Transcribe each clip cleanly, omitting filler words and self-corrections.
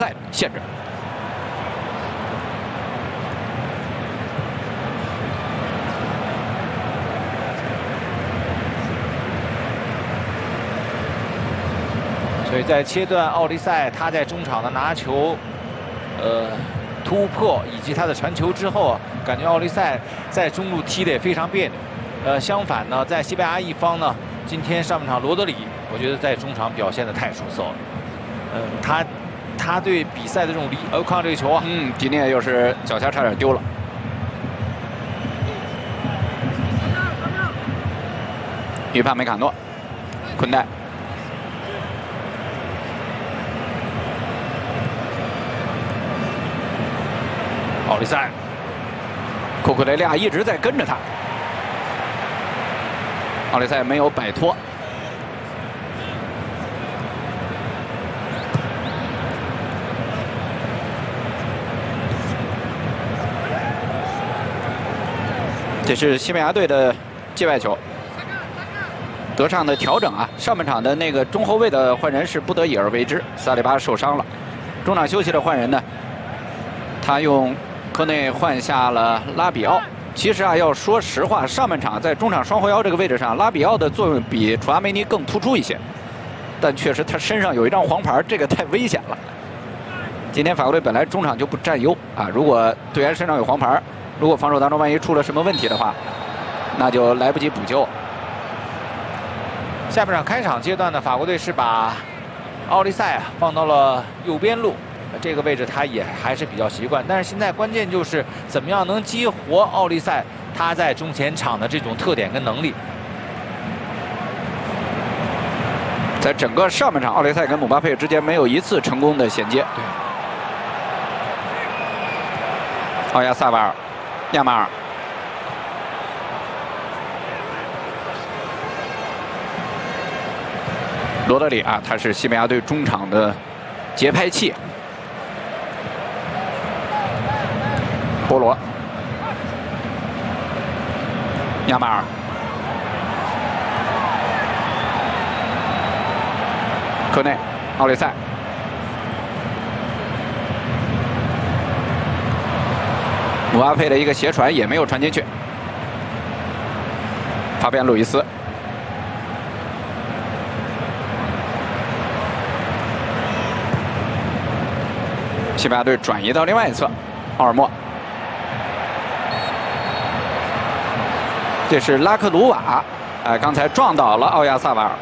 赛限制。 所以在切断奥利赛他在中场的拿球，突破以及他的传球之后，感觉奥利赛在中路踢得也非常别扭。相反呢，在西班牙一方呢，今天上半场罗德里，我觉得在中场表现得太出色了。他对比赛的这种看这个球啊， 迪涅又是脚下差点丢了。预判梅卡诺，昆代。 奥利赛， 库库雷利亚一直在跟着他，奥利赛没有摆脱。这是西班牙队的界外球，德尚的调整啊，上半场的那个中后卫的换人是不得已而为之，萨利巴受伤了，中场休息的换人呢，他用。 科内换下了拉比奥。其实啊，要说实话，上半场在中场双后腰这个位置上，拉比奥的作用比楚阿梅尼更突出一些。但确实他身上有一张黄牌，这个太危险了。今天法国队本来中场就不占优啊，如果队员身上有黄牌，如果防守当中万一出了什么问题的话，那就来不及补救。 下半场开场阶段呢，法国队是把奥利赛放到了右边路。 这个位置他也还是比较习惯，但是现在关键就是怎么样能激活奥利赛他在中前场的这种特点跟能力。 在整个上半场，奥利赛跟姆巴佩之间没有一次成功的衔接。 对。 奥亚萨瓦尔、亚马尔、罗德里啊，他是西班牙队中场的节拍器。 波罗、亚马尔、科内、奥利赛、姆巴佩的一个斜传也没有传进去。法比安·路易斯、西班牙队转移到另外一侧，奥尔莫。 这是拉克鲁瓦，刚才撞倒了奥亚萨瓦尔。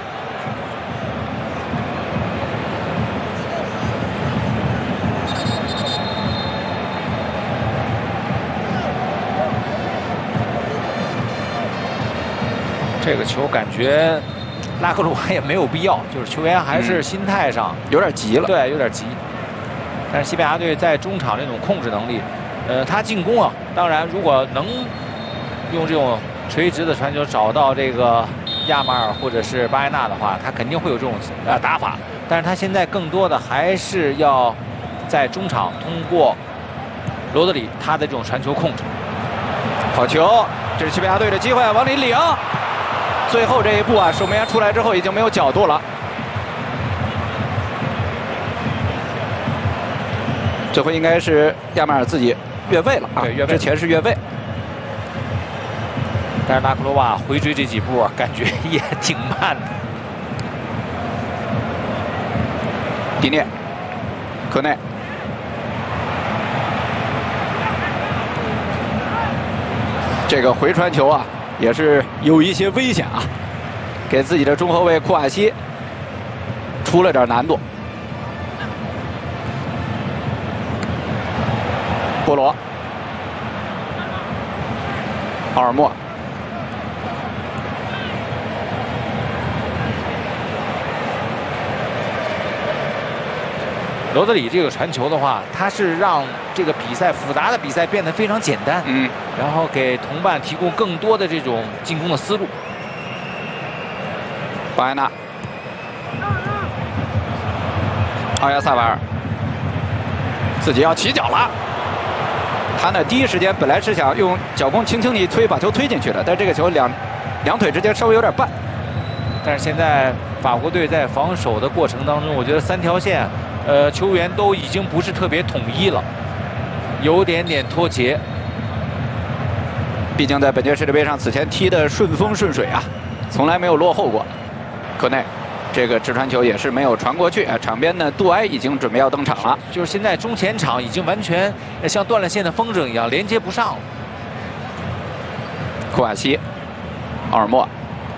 这个球感觉拉克鲁瓦也没有必要，就是球员还是心态上有点急了。 对，有点急。但是西班牙队在中场这种控制能力，他进攻啊，当然如果能。 用这种垂直的传球找到这个亚马尔或者是巴埃纳的话，他肯定会有这种打法。但是他现在更多的还是要在中场通过罗德里他的这种传球控制。 好球，这是西班牙队的机会，往里领。最后这一步啊，守门员出来之后已经没有角度了。这回应该是亚马尔自己越位了啊， 对，越位。 之前是越位。 但是拉克罗瓦回追这几步啊，感觉也挺慢的。 迪涅、科内、这个回传球啊，也是有一些危险啊，给自己的中后卫库瓦西出了点难度。波罗、奥尔莫。 罗德里这个传球的话，他是让这个复杂的比赛变得非常简单，然后给同伴提供更多的这种进攻的思路。 巴埃纳、奥亚萨瓦尔自己要起脚了，他呢第一时间本来是想用脚弓轻轻一推把球推进去的，但这个球两腿之间稍微有点绊。 但是现在法国队在防守的过程当中，我觉得3条线球员都已经不是特别统一了，有点脱节。 毕竟在本届世界杯上，此前踢的顺风顺水啊，从来没有落后过。科内。 这个直传球也是没有传过去啊！场边呢，杜埃已经准备要登场了。 就是现在中前场已经完全像断了线的风筝一样连接不上了。 库瓦西、奥尔莫、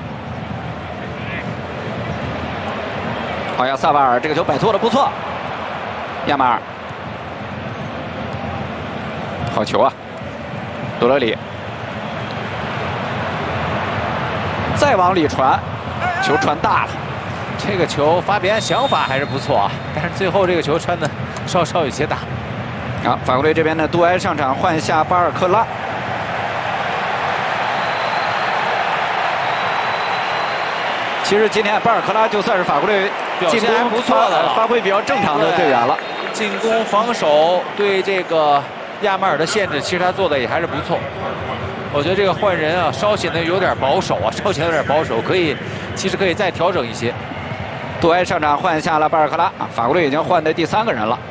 奥亚萨瓦尔，这个球摆脱的不错。亚马尔，好球啊！多勒里，再往里传，球传大了。 这个球，法比安想法还是不错啊，但是最后这个球传的稍稍有些大。 好，法国队这边呢，杜埃上场换下巴尔克拉。其实今天巴尔克拉就算是法国队进攻还不错的、发挥比较正常的队员了。 进攻、防守对这个亚马尔的限制，其实他做的也还是不错。我觉得这个换人啊，稍显得有点保守啊，其实可以再调整一些。 杜埃上场换下了巴尔克拉啊，法国队已经换的第3个人了。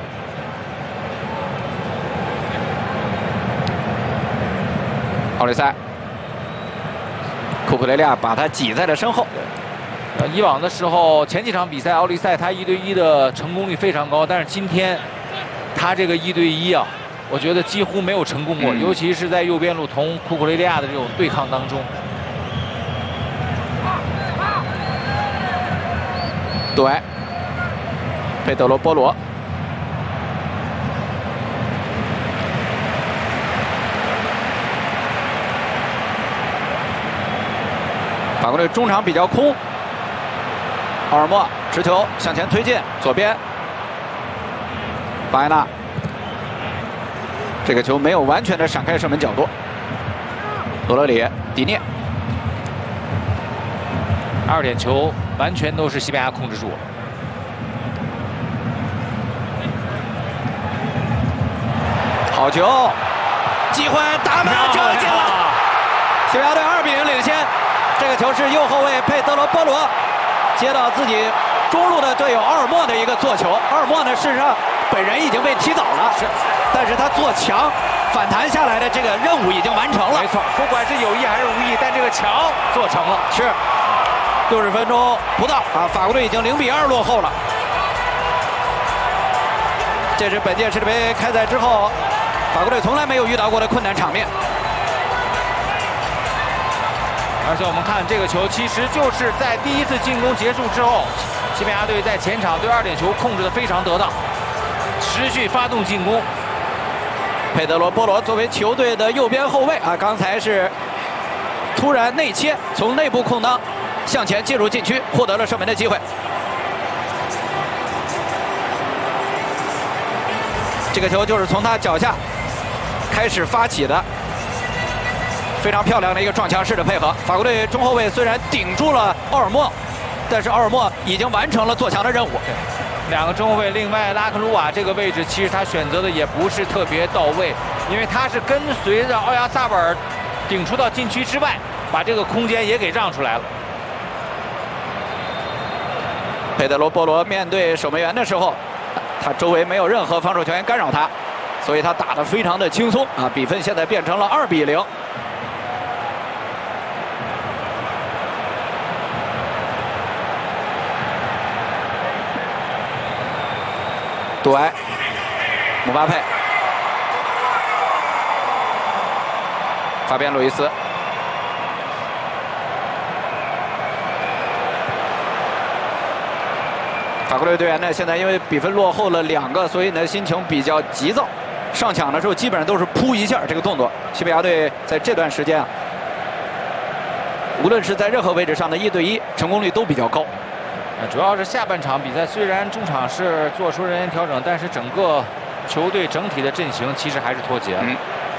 奥利塞、库库雷利亚把他挤在了身后。 以往的时候，前几场比赛奥利塞他1对1的成功率非常高，但是今天他这个1对1啊，我觉得几乎没有成功过，尤其是在右边路同库库雷利亚的这种对抗当中。 杜埃、佩德罗·波罗、法国队中场比较空，奥尔莫持球向前推进，左边，巴埃纳，这个球没有完全的闪开射门角度，多勒里、迪涅。 2点球完全都是西班牙控制住了。 好球，机会打门就进了，西班牙队2比0领先。这个球是右后卫佩德罗·波罗接到自己中路的队友奥尔莫的一个做球。奥尔莫呢，事实上本人已经被踢倒了，但是他做墙反弹下来的这个任务已经完成了。 没错，不管是有意还是无意，但这个墙做成了。 是。 60分钟不到啊，法国队已经0比2落后了。这是本届世界杯开赛之后，法国队从来没有遇到过的困难场面。 而且我们看这个球，其实就是在第1次进攻结束之后，西班牙队在前场对2点球控制得非常得当，持续发动进攻。 佩德罗·波罗作为球队的右边后卫啊，刚才是突然内切，从内部空当。 向前进入禁区，获得了射门的机会。这个球就是从他脚下开始发起的，非常漂亮的一个撞墙式的配合。法国队中后卫虽然顶住了奥尔莫，但是奥尔莫已经完成了做墙的任务。 2个中后卫，另外拉克鲁瓦这个位置，其实他选择的也不是特别到位，因为他是跟随着奥亚萨瓦尔顶出到禁区之外，把这个空间也给让出来了。 佩德罗·波罗面对守门员的时候，他周围没有任何防守球员干扰他，所以他打得非常的轻松啊！比分现在变成了2比0。杜埃、姆巴佩、法比安·路易斯。 法国队队员呢，现在因为比分落后了2个，所以呢心情比较急躁。上抢的时候基本上都是扑一下这个动作。西班牙队在这段时间啊，无论是在任何位置上的1对1成功率都比较高。 主要是下半场比赛，虽然中场是做出人员调整，但是整个球队整体的阵型其实还是脱节了。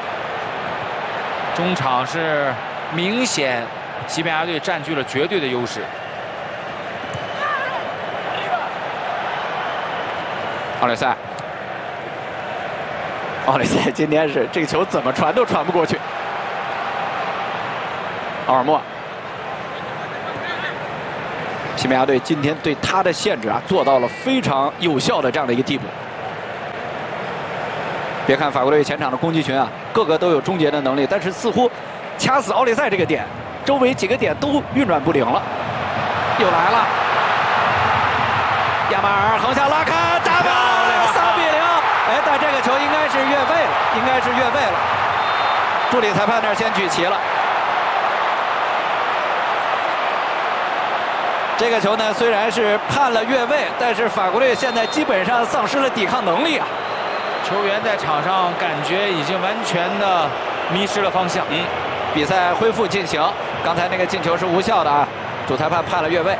中场是明显西班牙队占据了绝对的优势。 奥利塞，奥利塞今天是这个球怎么传都传不过去。奥尔莫， 西班牙队今天对他的限制啊，做到了非常有效的这样的一个地步。别看法国队前场的攻击群啊，个个都有终结的能力，但是似乎掐死奥利塞这个点，周围几个点都运转不灵了。又来了，亚马尔横向拉开，扎门，3比0。哎，但这个球应该是越位了，应该是越位了。助理裁判那儿先举旗了。这个球呢，虽然是判了越位，但是法国队现在基本上丧失了抵抗能力啊。 球员在场上感觉已经完全的迷失了方向。 比赛恢复进行，刚才那个进球是无效的啊，主裁判判了越位。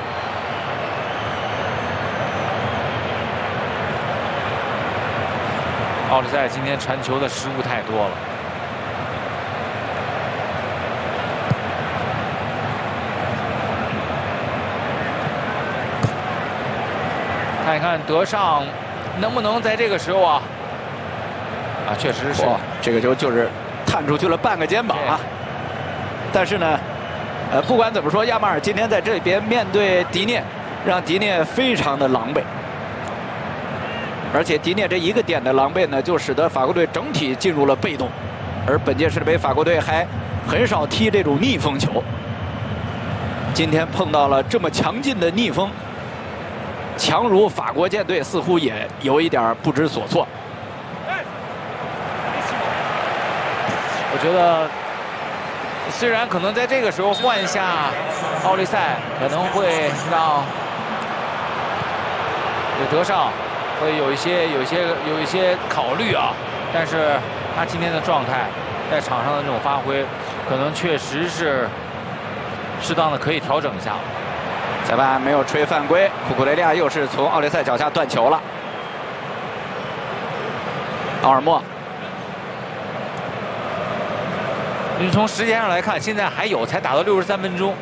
奥利塞今天传球的失误太多了。看一看德尚能不能在这个时候啊，确实是， 这个球就是探出去了半个肩膀啊。但是呢，不管怎么说，亚马尔今天在这边面对迪涅，让迪涅非常的狼狈。而且迪涅这一个点的狼狈呢，就使得法国队整体进入了被动。而本届世界杯法国队还很少踢这种逆风球，今天碰到了这么强劲的逆风。强如法国舰队，似乎也有一点不知所措。 我觉得，虽然可能在这个时候换下奥利塞，可能会让德尚会有一些考虑啊，但是他今天的状态，在场上的这种发挥，可能确实是适当的可以调整一下。 裁判没有吹犯规，库库雷利亚又是从奥利塞脚下断球了。奥尔莫， 你从时间上来看，现在还有，才打到63分钟。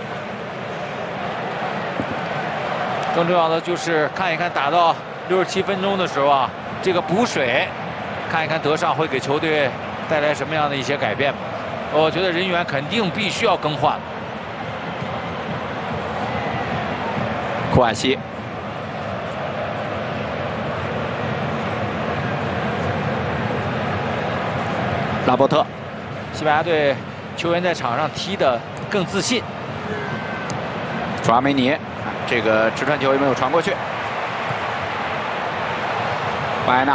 更重要的就是看一看打到67分钟的时候啊，这个补水，看一看德尚会给球队带来什么样的一些改变吧。我觉得人员肯定必须要更换。 库瓦西，拉波特， 西班牙队球员在场上踢得更自信。 楚阿梅尼，这个直传球有没有传过去？巴埃纳，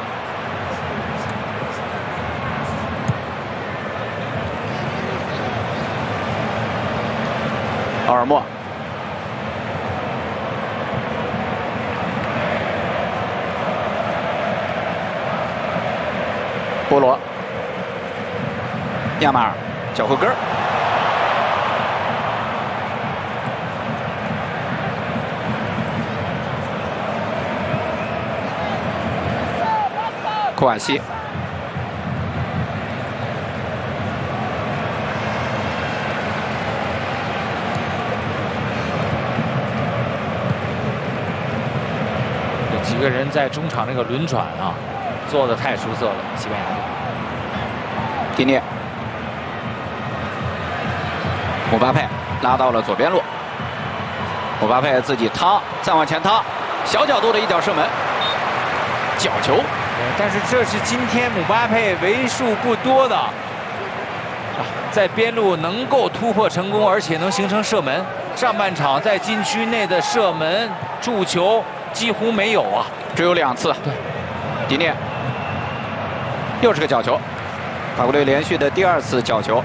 奥尔莫。波罗，亚马尔，脚后跟儿，库瓦西， 这几个人在中场这个轮转啊，做得太出色了，西班牙队。 迪涅，姆巴佩拉到了左边路，姆巴佩自己趟，再往前趟，小角度的一脚射门，角球。 但是这是今天姆巴佩为数不多的，在边路能够突破成功，而且能形成射门。上半场在禁区内的射门、助球几乎没有啊， 只有2次。 对， 迪涅又是个角球。法国队连续的第2次角球。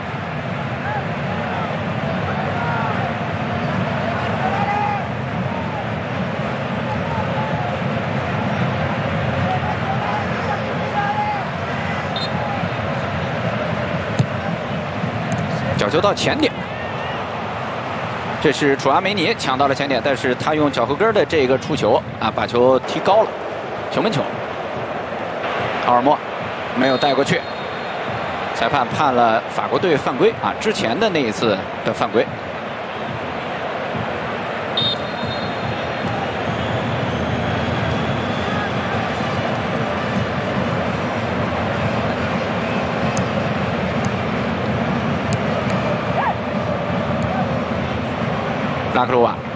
角球到前点，这是楚阿梅尼抢到了前点，但是他用脚后跟的这个触球啊，把球踢高了，球门球。奥尔莫没有带过去。裁判判了法国队犯规啊，之前的那一次的犯规。拉克鲁瓦。